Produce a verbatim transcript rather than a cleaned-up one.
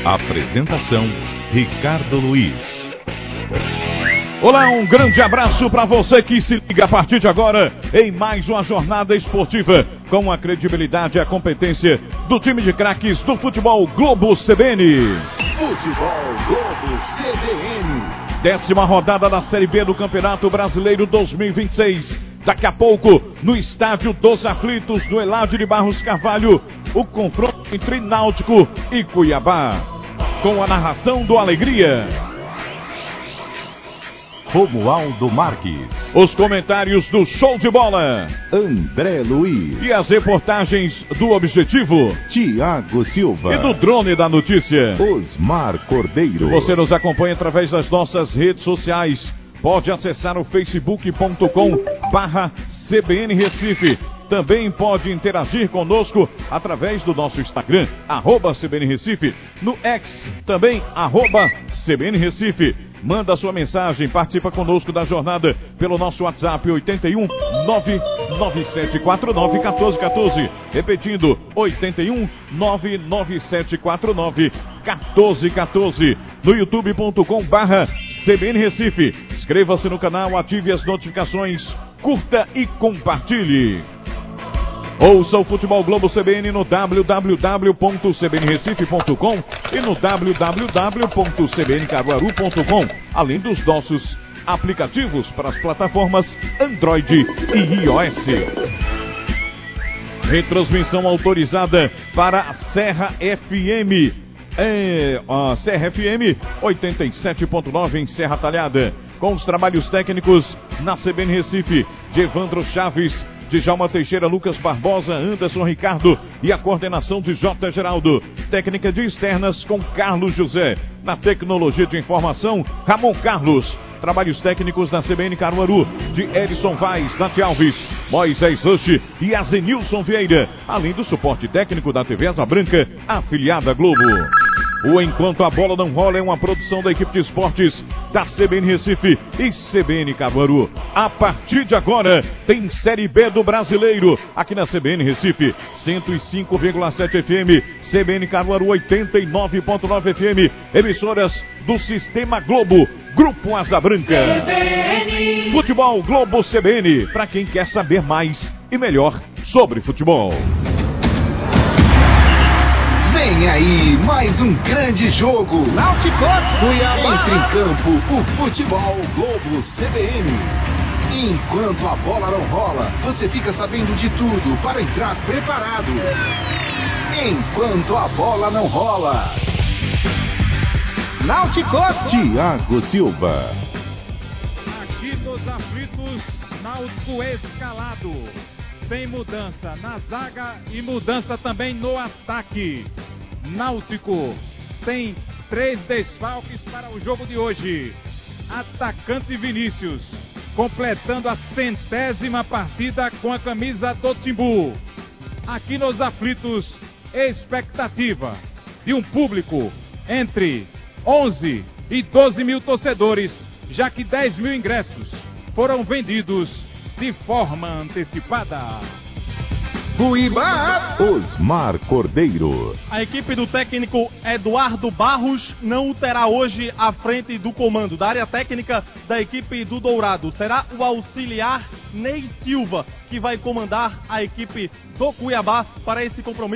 Apresentação: Ricardo Luiz. Olá, um grande abraço para você que se liga a partir de agora em mais uma jornada esportiva com a credibilidade e a competência do time de craques do Futebol Globo C B N. Futebol Globo C B N. Décima rodada da Série B do Campeonato Brasileiro dois mil e vinte e seis. Daqui a pouco, no Estádio dos Aflitos, no Eládio de Barros Carvalho, o confronto entre Náutico e Cuiabá. Com a narração do Alegria, Romualdo Marques. Os comentários do Show de Bola, André Luiz. E as reportagens do Objetivo, Tiago Silva. E do Drone da Notícia, Osmar Cordeiro. Você nos acompanha através das nossas redes sociais. Pode acessar o facebook ponto com barra C B N Recife. Também pode interagir conosco através do nosso Instagram, arroba C B N Recife. No X, também, arroba C B N Recife. Manda sua mensagem, participa conosco da jornada pelo nosso WhatsApp oito um nove nove sete quatro nove um quatro um quatro. Repetindo, oito um nove nove sete quatro nove um quatro um quatro. No youtube ponto com barra C B N Recife. Inscreva-se no canal, ative as notificações, curta e compartilhe. Ouça o Futebol Globo C B N no w w w ponto c b n recife ponto com e no w w w ponto c b n caruaru ponto com, além dos nossos aplicativos para as plataformas Android e iOS. Retransmissão autorizada para a Serra F M. É, a Serra F M oitenta e sete ponto nove em Serra Talhada. Com os trabalhos técnicos na C B N Recife, de Evandro Chaves, Djalma Teixeira, Lucas Barbosa, Anderson Ricardo e a coordenação de J. Geraldo. Técnica de externas com Carlos José. Na tecnologia de informação, Ramon Carlos. Trabalhos técnicos da C B N Caruaru, de Edson Vaz, Nath Alves, Moisés Rush e Azenilson Vieira. Além do suporte técnico da T V Asa Branca, afiliada Globo. O Enquanto a Bola Não Rola é uma produção da equipe de esportes da C B N Recife e C B N Caruaru. A partir de agora, tem Série B do Brasileiro, aqui na C B N Recife, cento e cinco vírgula sete F M, C B N Caruaru oitenta e nove ponto nove F M, emissoras do Sistema Globo, Grupo Asa Branca. Futebol Globo C B N, para quem quer saber mais e melhor sobre futebol. Vem aí mais um grande jogo. Náutico Cuiabá. Entra em campo o Futebol Globo C B N. Enquanto a bola não rola, você fica sabendo de tudo para entrar preparado. Enquanto a bola não rola. Náutico. Tiago Silva. Aqui nos aflitos, Náutico escalado. Tem mudança na zaga e mudança também no ataque. Náutico tem três desfalques para o jogo de hoje. Atacante Vinícius, completando a centésima partida com a camisa do Timbu. Aqui nos aflitos, expectativa de um público entre onze e doze mil torcedores, já que dez mil ingressos foram vendidos de forma antecipada. Cuiabá. Osmar Cordeiro. A equipe do técnico Eduardo Barros não terá hoje à frente do comando da área técnica da equipe do Dourado. Será o auxiliar Ney Silva que vai comandar a equipe do Cuiabá para esse compromisso.